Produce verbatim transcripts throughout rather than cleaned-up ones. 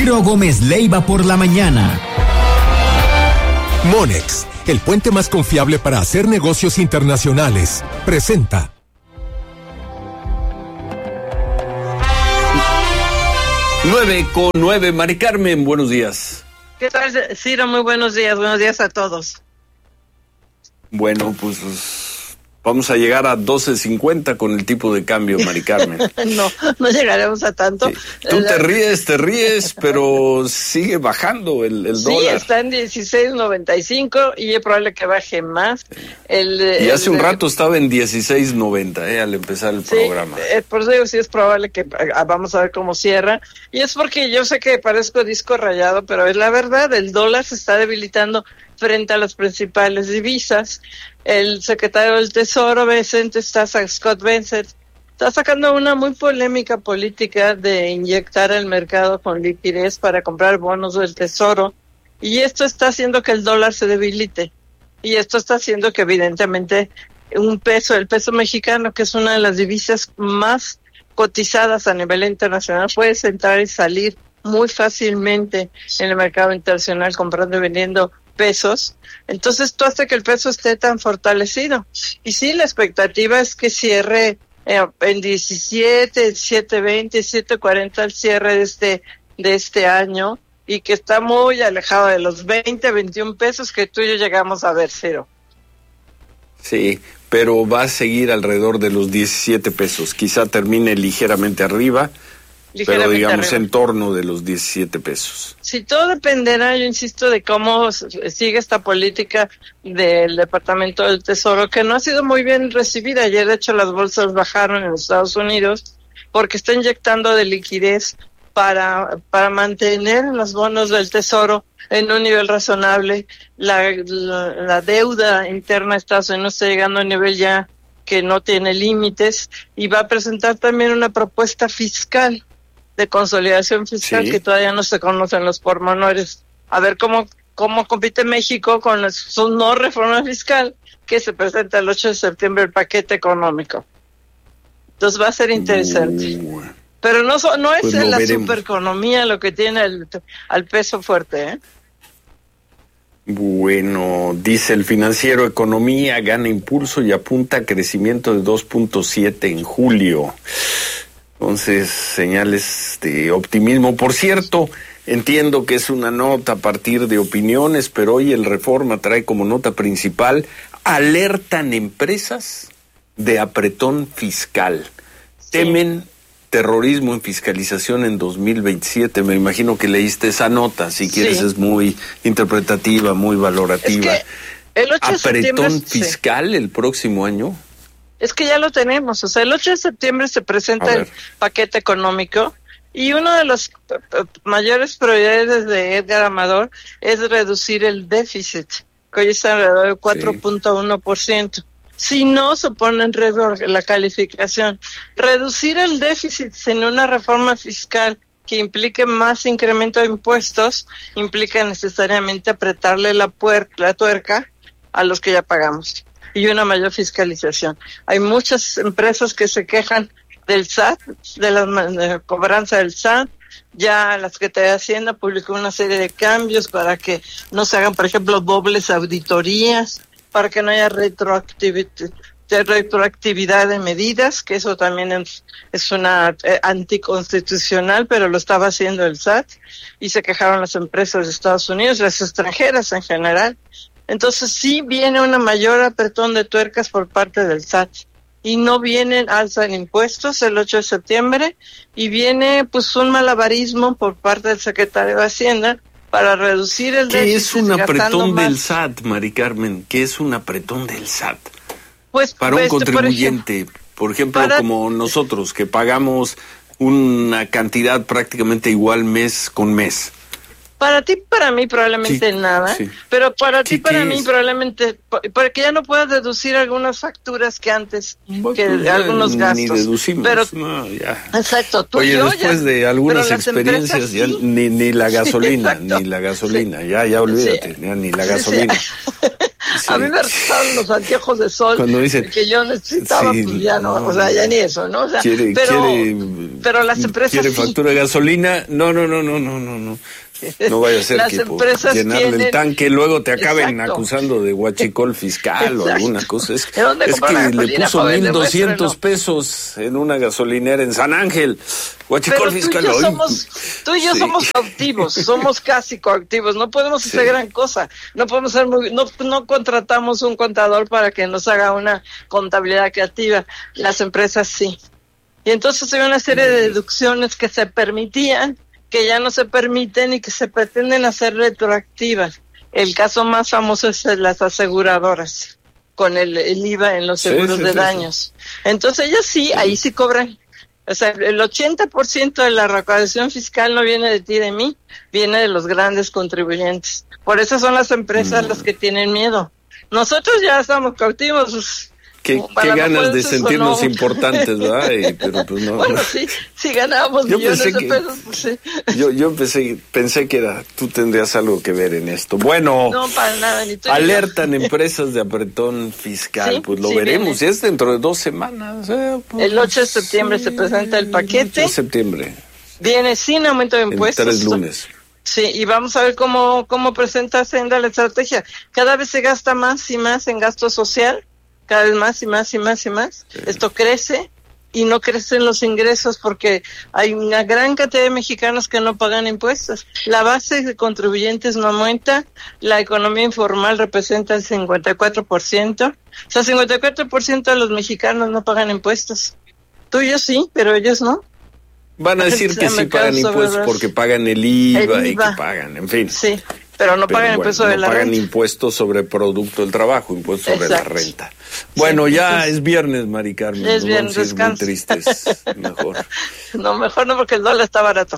Ciro Gómez Leiva por la mañana. Monex, el puente más confiable para hacer negocios internacionales, presenta. Nueve con nueve, Mari Carmen, buenos días. ¿Qué tal, Ciro? Muy buenos días, buenos días a todos. Bueno, pues vamos a llegar a doce cincuenta con el tipo de cambio, Mari Carmen. no, no llegaremos a tanto. Sí. Tú te ríes, te ríes, pero sigue bajando el, el sí, dólar. Sí, está en dieciséis noventa y cinco y es probable que baje más. El, y hace el, un rato estaba en dieciséis noventa, eh, al empezar el sí, programa. Eh, por eso digo, sí es probable que vamos a ver cómo cierra. Y es porque yo sé que parezco disco rayado, pero es la verdad, el dólar se está debilitando frente a las principales divisas. El secretario del Tesoro, Bessent, está, Scott Bessent, está sacando una muy polémica política de inyectar el mercado con liquidez para comprar bonos del Tesoro, y esto está haciendo que el dólar se debilite, y esto está haciendo que evidentemente un peso, el peso mexicano, que es una de las divisas más cotizadas a nivel internacional, puede entrar y salir muy fácilmente en el mercado internacional comprando y vendiendo pesos. Entonces esto hace que el peso esté tan fortalecido. Y sí, la expectativa es que cierre eh, en diecisiete, siete veinte, siete cuarenta al cierre de este de este año, y que está muy alejado de los veinte, veintiún pesos que tú y yo llegamos a ver, Ciro. Sí, pero va a seguir alrededor de los diecisiete pesos. Quizá termine ligeramente arriba, pero digamos arriba, en torno de los diecisiete pesos. Sí, todo dependerá, yo insisto, de cómo sigue esta política del Departamento del Tesoro, que no ha sido muy bien recibida. Ayer, de hecho, las bolsas bajaron en los Estados Unidos porque está inyectando de liquidez para para mantener los bonos del Tesoro en un nivel razonable. La, la, la deuda interna de Estados Unidos está llegando a un nivel ya que no tiene límites, y va a presentar también una propuesta fiscal de consolidación fiscal, sí, que todavía no se conocen los pormenores. A ver cómo cómo compite México con su no reforma fiscal que se presenta el ocho de septiembre, el paquete económico. Entonces va a ser interesante. Uh, Pero no no es pues la veremos. Supereconomía lo que tiene el, al peso fuerte, ¿eh? Bueno, dice el Financiero: economía gana impulso y apunta a crecimiento de dos punto siete en julio. Entonces, señales de optimismo. Por cierto, entiendo que es una nota a partir de opiniones, pero hoy el Reforma trae como nota principal: alertan empresas de apretón fiscal. Sí. Temen terrorismo en fiscalización en dos mil veintisiete. Me imagino que leíste esa nota, si quieres, sí, es muy interpretativa, muy valorativa. Es que el ocho de ¿apretón septiembre, fiscal sí, el próximo año? Es que ya lo tenemos, o sea, el ocho de septiembre se presenta el paquete económico, y una de las mayores prioridades de Edgar Amador es reducir el déficit, que hoy está alrededor del cuatro punto uno por ciento. Sí. Si no, se pone en riesgo la calificación. Reducir el déficit sin una reforma fiscal que implique más incremento de impuestos implica necesariamente apretarle la, puer- la tuerca a los que ya pagamos, y una mayor fiscalización. Hay muchas empresas que se quejan del S A T, de la, de la cobranza del S A T. Ya la Secretaría de Hacienda publicó una serie de cambios para que no se hagan, por ejemplo, dobles auditorías, para que no haya retroactividad, retroactividad de medidas, que eso también es, es una eh, anticonstitucional, pero lo estaba haciendo el S A T, y se quejaron las empresas de Estados Unidos, las extranjeras en general. Entonces sí viene una mayor apretón de tuercas por parte del S A T, y no vienen alza en impuestos el ocho de septiembre, y viene pues un malabarismo por parte del secretario de Hacienda para reducir el déficit. ¿Qué es un apretón del S A T, Mari Carmen? ¿Qué es un apretón del S A T? Pues para pues, un contribuyente, por ejemplo, por ejemplo para... como nosotros, que pagamos una cantidad prácticamente igual mes con mes. Para ti, para mí, probablemente sí, nada, sí. Pero para sí, ti, para mí, es? probablemente, porque ya no puedes deducir algunas facturas que antes, bueno, que pues, algunos gastos. Ni deducimos, pero, no, ya. Exacto, tú Oye, y yo después ya, de algunas experiencias, sí. ya ni, ni la gasolina, sí, ni la gasolina, sí. ya, ya olvídate, sí. ya, ni la gasolina. Sí. A mí me resultaron los anteojos de sol cuando dice, que yo necesitaba, sí, pues ya no, no, o sea, ya ni eso, ¿no? O sea, quiere, pero, quiere, pero las empresas ¿quiere sí. factura de gasolina? No, no, no, no, no, no, no. No vaya a ser las que por llenarle tienen... el tanque luego te acaben Exacto. acusando de huachicol fiscal Exacto. o alguna cosa. Es, es que le puso mil doscientos pesos en una gasolinera en San Ángel. Huachicol Pero fiscal. Tú y yo, somos, tú y yo sí. somos coactivos, somos casi coactivos. No podemos hacer sí. gran cosa. No podemos ser muy, no, no contratamos un contador para que nos haga una contabilidad creativa. Las empresas sí. Y entonces hay una serie de deducciones que se permitían, que ya no se permiten y que se pretenden hacer retroactivas. El caso más famoso es las aseguradoras, con el, el I V A en los seguros sí, sí, de sí, daños. Sí. Entonces ellas sí, sí, ahí sí cobran. O sea, el ochenta por ciento de la recaudación fiscal no viene de ti, de mí, viene de los grandes contribuyentes. Por eso son las empresas mm. las que tienen miedo. Nosotros ya estamos cautivos. Qué, qué ganas de sentirnos no. importantes, ¿verdad? Y, pero pues no. Bueno, sí, sí ganábamos yo millones de que, pesos, pues sí. Yo, yo pensé, pensé que era, tú tendrías algo que ver en esto. Bueno, no, para nada, ni tú alertan empresas de apretón fiscal, ¿Sí? pues lo sí, veremos, viene. Es dentro de dos semanas. Eh, pues, el ocho de septiembre sí, se presenta el paquete. ocho de septiembre. Viene sin aumento de impuestos. En tres lunes. Sí, y vamos a ver cómo, cómo presenta Hacienda la estrategia. Cada vez se gasta más y más en gasto social. Cada vez más y más y más y más. Sí. Esto crece y no crecen los ingresos porque hay una gran cantidad de mexicanos que no pagan impuestos. La base de contribuyentes no aumenta, la economía informal representa el cincuenta y cuatro por ciento. O sea, cincuenta y cuatro por ciento de los mexicanos no pagan impuestos. Tú y yo sí, pero ellos no. Van a decir que sí pagan impuestos porque pagan el I V A, el I V A y que pagan, en fin. Sí. Pero no pero pagan bueno, impuestos sobre no la pagan renta. impuestos sobre producto del trabajo, impuestos sobre Exacto. la renta. Bueno, sí, ya entonces, es viernes, Mari Carmen. Es viernes, es muy tristes. Mejor. No, mejor no, porque el dólar está barato.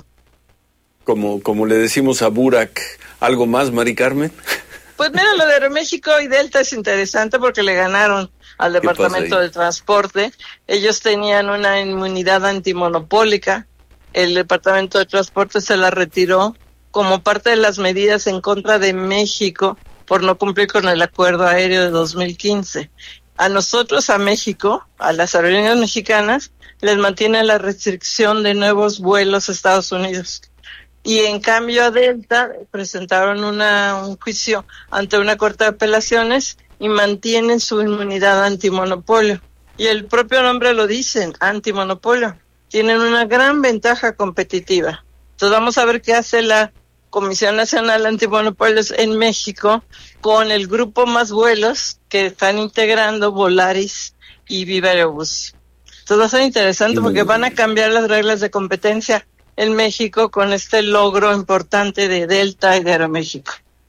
Como, como le decimos a Burak, ¿algo más, Mari Carmen? Pues mira, lo de Aeroméxico y Delta es interesante porque le ganaron al Departamento de Transporte. Ellos tenían una inmunidad antimonopólica. El Departamento de Transporte se la retiró como parte de las medidas en contra de México por no cumplir con el acuerdo aéreo de dos mil quince. A nosotros, a México, a las aerolíneas mexicanas, les mantiene la restricción de nuevos vuelos a Estados Unidos. Y en cambio a Delta presentaron una, un juicio ante una corte de apelaciones y mantienen su inmunidad antimonopolio. Y el propio nombre lo dicen, antimonopolio. Tienen una gran ventaja competitiva. Entonces vamos a ver qué hace la Comisión Nacional Antimonopolios en México con el grupo Más Vuelos que están integrando Volaris y Viva Aerobús. Entonces va a ser interesante porque van a cambiar las reglas de competencia en México con este logro importante de Delta y de Aeroméxico.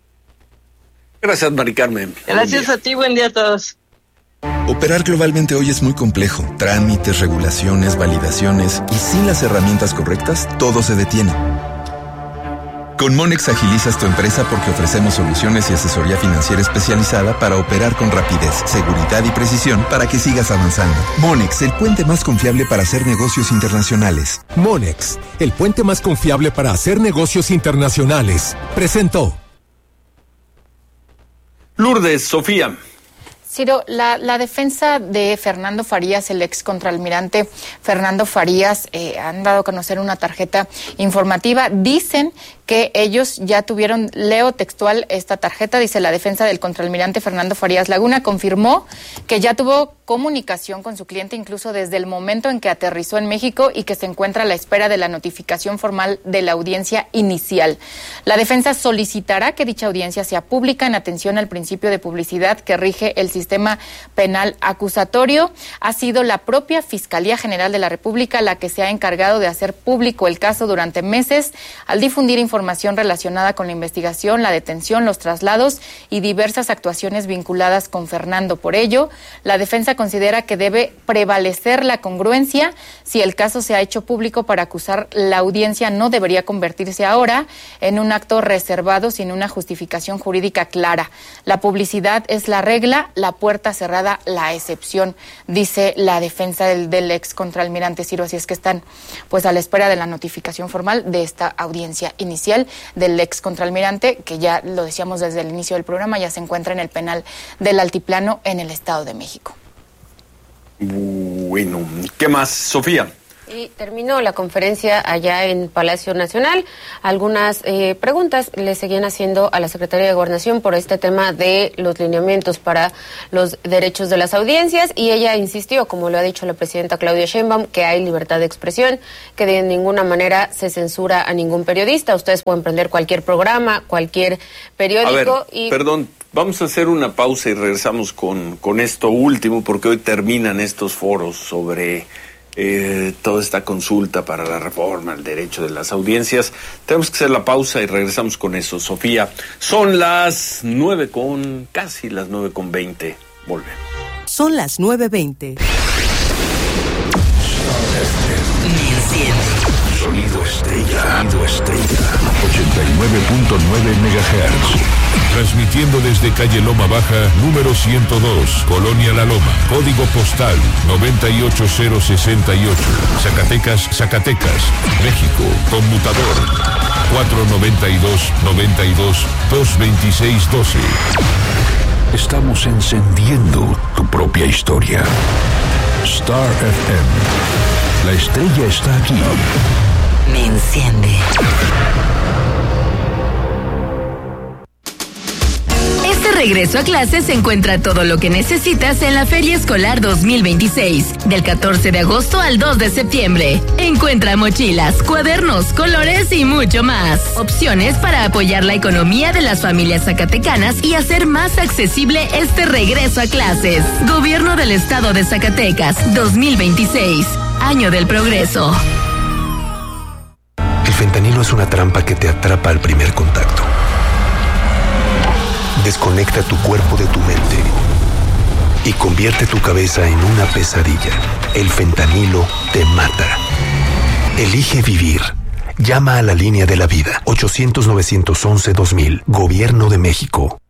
Gracias, Mari Carmen. Gracias a ti, buen día a todos. Operar globalmente hoy es muy complejo. Trámites, regulaciones, validaciones y sin las herramientas correctas, todo se detiene. Con Monex agilizas tu empresa porque ofrecemos soluciones y asesoría financiera especializada para operar con rapidez, seguridad y precisión para que sigas avanzando. Monex, el puente más confiable para hacer negocios internacionales. Monex, el puente más confiable para hacer negocios internacionales. Presentó. Lourdes, Sofía. Ciro, la, la defensa de Fernando Farías, el ex contraalmirante Fernando Farías, eh, han dado a conocer una tarjeta informativa. Dicen que ellos ya tuvieron, leo textual esta tarjeta, dice: la defensa del contraalmirante Fernando Farías Laguna confirmó que ya tuvo comunicación con su cliente incluso desde el momento en que aterrizó en México y que se encuentra a la espera de la notificación formal de la audiencia inicial. La defensa solicitará que dicha audiencia sea pública en atención al principio de publicidad que rige el sistema penal acusatorio. Ha sido la propia Fiscalía General de la República la que se ha encargado de hacer público el caso durante meses al difundir información relacionada con la investigación, la detención, los traslados y diversas actuaciones vinculadas con Fernando. Por ello, la defensa considera que debe prevalecer la congruencia. Si el caso se ha hecho público para acusar, la audiencia no debería convertirse ahora en un acto reservado sin una justificación jurídica clara. La publicidad es la regla, la puerta cerrada la excepción, dice la defensa del, del ex contraalmirante Ciro. Así es que están pues a la espera de la notificación formal de esta audiencia inicial. judicial del ex contraalmirante, que ya lo decíamos desde el inicio del programa, ya se encuentra en el penal del Altiplano en el Estado de México. Bueno, ¿qué más, Sofía? Y terminó la conferencia allá en Palacio Nacional. Algunas eh, preguntas le seguían haciendo a la Secretaría de Gobernación por este tema de los lineamientos para los derechos de las audiencias, y ella insistió, como lo ha dicho la presidenta Claudia Sheinbaum, que hay libertad de expresión, que de ninguna manera se censura a ningún periodista. Ustedes pueden prender cualquier programa, cualquier periódico. A ver, y perdón, vamos a hacer una pausa y regresamos con, con esto último, porque hoy terminan estos foros sobre Eh, toda esta consulta para la reforma, el derecho de las audiencias. Tenemos que hacer la pausa y regresamos con eso, Sofía. Son las nueve con, casi las nueve con veinte. Volvemos. Son las nueve veinte. Sonido estrella. Sonido estrella. ochenta y nueve punto nueve megahertz. Transmitiendo desde calle Loma Baja, número ciento dos, Colonia La Loma, código postal noventa y ocho cero sesenta y ocho, Zacatecas, Zacatecas, México, conmutador cuatro noventa y dos noventa y dos dos veintiséis doce. Estamos encendiendo tu propia historia. Star F M. La estrella está aquí. Me enciende. Regreso a clases, encuentra todo lo que necesitas en la Feria Escolar dos mil veintiséis, del catorce de agosto al dos de septiembre. Encuentra mochilas, cuadernos, colores y mucho más. Opciones para apoyar la economía de las familias zacatecanas y hacer más accesible este regreso a clases. Gobierno del Estado de Zacatecas, dos mil veintiséis, Año del Progreso. El fentanilo es una trampa que te atrapa al primer contacto. Desconecta tu cuerpo de tu mente y convierte tu cabeza en una pesadilla. El fentanilo te mata. Elige vivir. Llama a la línea de la vida. ochocientos, novecientos once, dos mil. Gobierno de México.